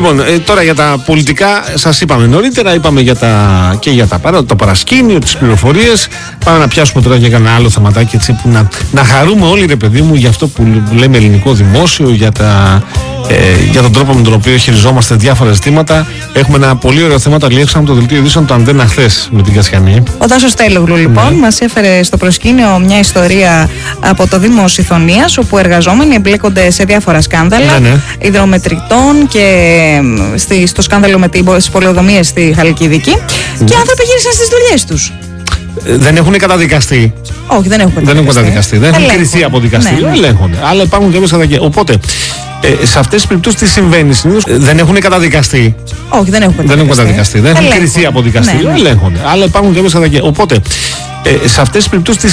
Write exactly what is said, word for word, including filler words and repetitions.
Λοιπόν, ε, τώρα για τα πολιτικά σας είπαμε νωρίτερα, είπαμε για τα, και για τα παρά, το παρασκήνιο, τις πληροφορίες. Πάμε να πιάσουμε τώρα για ένα άλλο θεματάκι έτσι, που να, να χαρούμε όλοι, ρε παιδί μου, για αυτό που λέμε ελληνικό δημόσιο, για, τα, ε, για τον τρόπο με τον οποίο χειριζόμαστε διάφορα ζητήματα. Έχουμε ένα πολύ ωραίο θέμα, το αλλιέξαμε το δελτίο ειδήσεων το Αντένα χθες με την Κασιανή. Ο Τάσος Τελογλου λοιπόν ναι. μας έφερε στο προσκήνιο μια ιστορία από το Δήμο Σιθωνίας, όπου εργαζόμενοι εμπλέκονται σε διάφορα σκάνδαλα ναι, ναι. υδρομετρητών και στη, στο σκάνδαλο με τις πολεοδομίες στη Χαλκιδική ναι. και άνθρωποι γύρισαν στις δουλειές τους. Δεν έχουν καταδικαστεί. Όχι, δεν έχουν καταδικαστεί. Δεν έχουν, καταδικαστεί. Δεν έχουν κριθεί από δικαστήριο. Ναι, ναι. Ελέγχονται. Αλλά υπάρχουν και εμείς καταδικαστεί. Οπότε, ε, σε αυτές τις περιπτώσεις τι συμβαίνει συνήθως? Δεν έχουν καταδικαστεί. Όχι, δεν έχουν καταδικαστεί. Δεν έχουν καταδικαστεί. Δεν έχουν κριθεί από δικαστήριο. Ναι, ναι. Ελέγχονται. Αλλά υπάρχουν και εμείς καταδικαστεί. Οπότε, ε, σε αυτές τις περιπτώσεις τι